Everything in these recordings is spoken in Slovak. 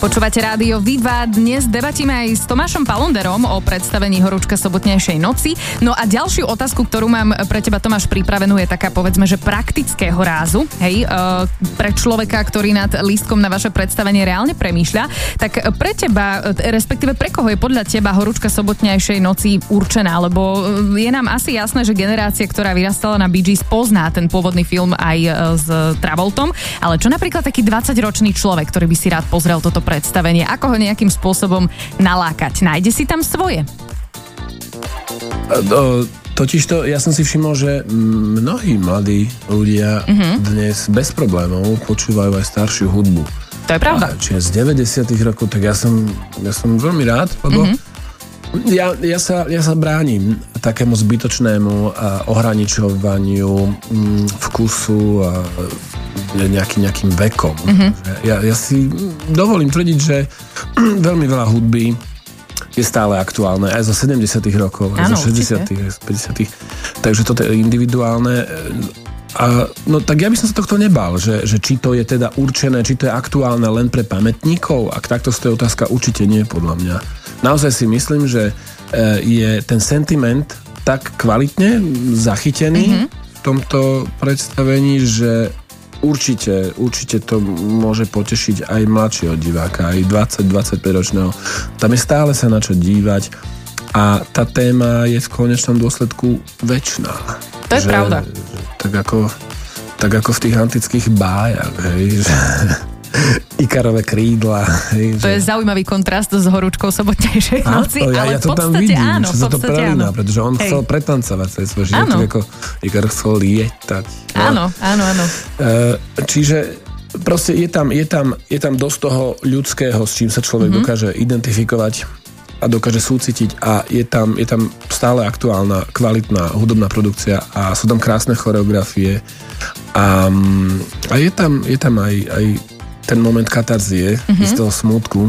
Počúvate rádio Viva. Dnes debatíme aj s Tomášom Palonderom o predstavení Horúčka sobotnejšej noci. No a ďalšiu otázku, ktorú mám pre teba, Tomáš, pripravenú, je taká, povedzme, že praktického rázu. Hej, pre človeka, ktorý nad lístkom na vaše predstavenie reálne premýšľa. Tak pre teba, respektíve pre koho je podľa teba Horúčka sobotnejšej noci určená? Lebo je nám asi jasné, že generácia, ktorá vyrastala na Bee Gees, pozná ten pôvodný film aj s Travoltom. Ale čo napríklad taký 20-ročný človek, ktorý by si rád pozrel toto predstavenie, ako ho nejakým spôsobom nalákať? Nájde si tam svoje? Totižto ja som si všimol, že mnohí mladí ľudia dnes bez problémov počúvajú aj staršiu hudbu. To je pravda. Čiže z 90. rokov, tak ja som veľmi rád, lebo ja sa bránim takému zbytočnému ohraničovaniu vkusu a nejakým vekom. Ja si dovolím tvrdiť, že veľmi veľa hudby je stále aktuálne, aj zo 70. rokov, aj zo 60. aj zo 50. Takže toto je individuálne. No tak ja by som sa tohto nebal, že či to je teda určené, či to je aktuálne len pre pamätníkov, ak takto stojí otázka, určite nie, podľa mňa. Naozaj si myslím, že je ten sentiment tak kvalitne zachytený v tomto predstavení, že určite to môže potešiť aj mladšieho diváka, aj 20-25 ročného. Tam je stále sa na čo dívať a tá téma je v konečnom dôsledku večná. To je pravda. Tak ako v tých antických bájach, hej, že Ikarové krídla. Hej, to je zaujímavý kontrast s Horúčkou sobotnejšej noci, ale ja to v podstate tam vidím, áno. Že sa to prelína, pretože on chcel pretancovať celý svoj život, ako Ikar chcel lietať. No. Áno. Čiže proste je tam dosť toho ľudského, s čím sa človek dokáže identifikovať a dokáže súcitiť a je tam stále aktuálna, kvalitná hudobná produkcia a sú tam krásne choreografie a je tam aj ten moment katarzie z toho smútku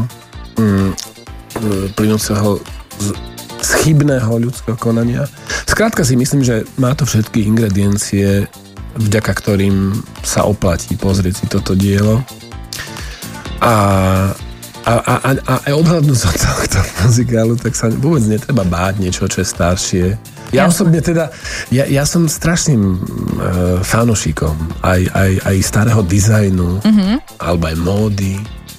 plynúceho z chybného ľudského konania. Skrátka si myslím, že má to všetky ingrediencie, vďaka ktorým sa oplatí pozrieť si toto dielo. A odhľadnúť od tohto muzikálu, tak sa vôbec netreba báť niečo, čo je staršie. Ja osobne teda, ja som strašným fanúšikom aj starého dizajnu, alebo aj módy.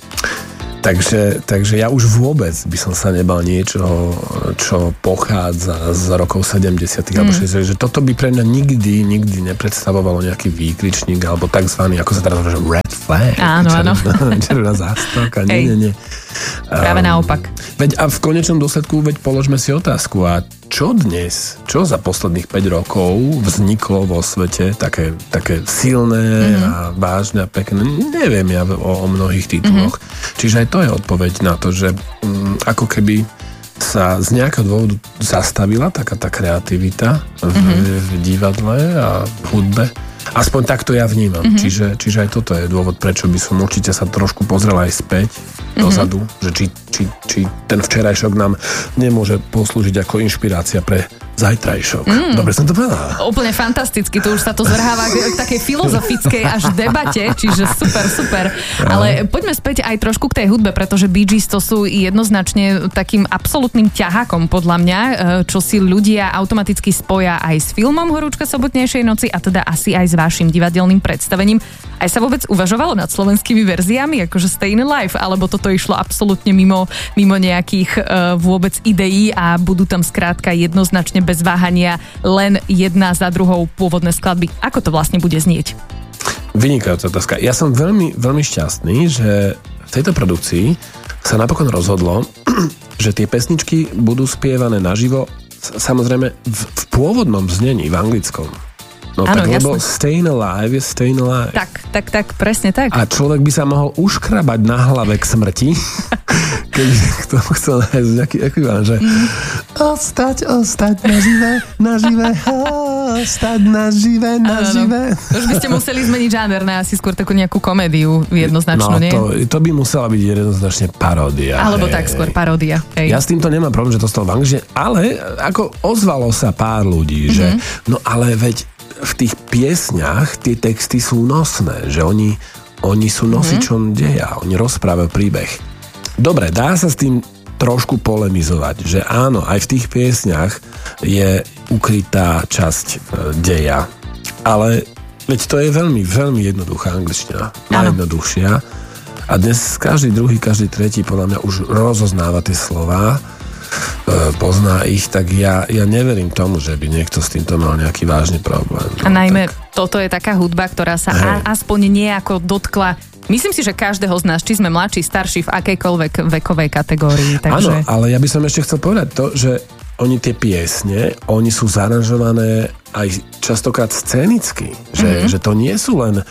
Takže ja už vôbec by som sa nebal niečoho, čo pochádza z rokov 70. alebo 60. Že toto by pre mňa nikdy nepredstavovalo nejaký výkričník, alebo takzvaný, ako sa teraz hovorí, že red flag. Áno. Červená zástavka. Nie. Práve naopak. A v konečnom dôsledku, položme si otázku, a čo dnes, čo za posledných 5 rokov vzniklo vo svete také silné a vážne a pekné? Neviem ja o mnohých tituloch. Čiže aj to je odpoveď na to, že ako keby sa z nejakého dôvodu zastavila taká tá kreativita v divadle a v hudbe. Aspoň takto ja vnímam. Čiže aj toto je dôvod, prečo by som určite sa trošku pozrel aj späť dozadu, že či ten včerajšok nám nemôže poslúžiť ako inšpirácia pre zajtrajšok. Dobre som to povedal. Úplne fantasticky, tu už sa to zvrháva k takej filozofickej až debate, čiže super. Ale poďme späť aj trošku k tej hudbe, pretože Bee Gees to sú jednoznačne takým absolútnym ťahákom podľa mňa, čo si ľudia automaticky spoja aj s filmom Horúčka sobotnejšej noci a teda asi aj s vašim divadelným predstavením. Aj sa vôbec uvažovalo nad slovenskými verziami, akože Stayin' Alive, alebo toto išlo absolútne mimo nejakých vôbec ideí a budú tam skrátka jednoznačne bez váhania len jedna za druhou pôvodné skladby. Ako to vlastne bude znieť? Vynikajúca otázka. Ja som veľmi, veľmi šťastný, že v tejto produkcii sa napokon rozhodlo, že tie pesničky budú spievané naživo, samozrejme v pôvodnom znení, v anglickom. No ano, tak, lebo Stayin' Alive je Stayin' Alive. Tak, presne tak. A človek by sa mohol uškrabať na hlave k smrti, keby k tomu chcel nájsť nejaký ekvivalent, že ostať nažive, ostať nažive. Už by ste museli zmeniť žáner na asi skôr takú nejakú komédiu jednoznačnú, nie? To by musela byť jednoznačne paródia. Alebo tak skôr paródia. Hej. Ja s týmto nemám problém, že to stalo v angličtine, ale ako ozvalo sa pár ľudí, že no ale veď v tých piesňach tie texty sú nosné, že oni sú nosičom deja, oni rozprávajú príbeh. Dobre, dá sa s tým trošku polemizovať, že áno, aj v tých piesňach je ukrytá časť deja. Ale veď to je veľmi, veľmi jednoduchá angličtina. Najjednoduchšia. A dnes každý druhý, každý tretí podľa mňa už rozoznáva tie slová, pozná ich, tak ja neverím tomu, že by niekto s týmto mal nejaký vážny problém. A najmä toto je taká hudba, ktorá sa aspoň nejako dotkla. Myslím si, že každého z nás, či sme mladší, starší, v akejkoľvek vekovej kategórii. Takže... Áno, ale ja by som ešte chcel povedať to, že oni tie piesne, oni sú zaranžované aj častokrát scénicky. Že to nie sú len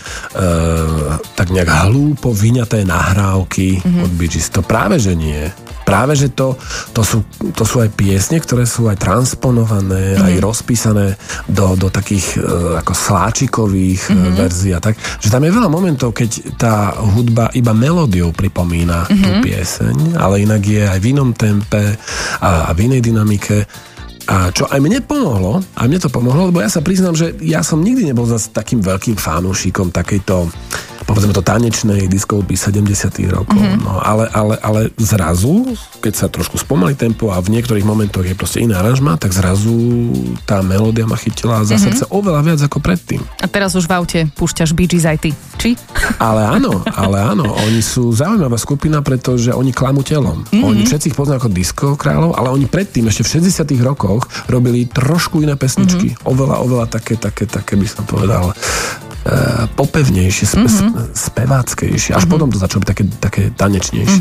tak nejak hlúpo vyňaté nahrávky od Bee Gees. To práve, že nie. Práve, že to sú aj piesne, ktoré sú aj transponované, aj rozpísané do takých ako sláčikových verzií a tak. Že tam je veľa momentov, keď tá hudba iba melódiou pripomína tú pieseň, ale inak je aj v inom tempe a v inej dynamike. A čo aj mne pomohlo, lebo ja sa priznám, že ja som nikdy nebol zase takým veľkým fanúšikom takejto, povedzme to, tanečnej disco-hudby 70. rokov. No, ale zrazu, keď sa trošku spomalí tempo a v niektorých momentoch je proste iná aranžma, tak zrazu tá melódia ma chytila za srdce oveľa viac ako predtým. A teraz už v aute púšťaš Bee Gees aj ty, či? Ale áno, oni sú zaujímavá skupina, pretože oni klamú telom. Oni všetci ich poznajú ako disco kráľov, ale oni predtým, ešte v 60. rokoch, robili trošku iné pesničky. Oveľa také by som povedal, popevnejšie, speváckejšie. Až potom to začalo byť také tanečnejšie.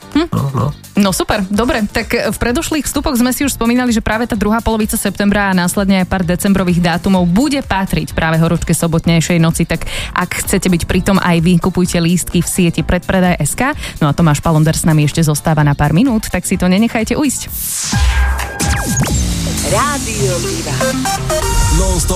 No super, dobre. Tak v predošlých vstupoch sme si už spomínali, že práve tá druhá polovica septembra a následne aj pár decembrových dátumov bude patriť práve horúčke sobotnejšej noci. Tak ak chcete byť pritom aj vy, kupujte lístky v sieti Predpredaj.sk. No a Tomáš Palonder s nami ešte zostáva na pár minút, tak si to nenechajte ujsť. Rádio Diva.